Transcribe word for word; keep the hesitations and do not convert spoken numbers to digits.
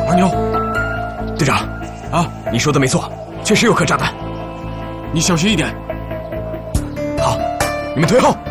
二牛， 队长， 啊， 你说的没错，确实有颗炸弹。 你小心一点。 好，你们退后。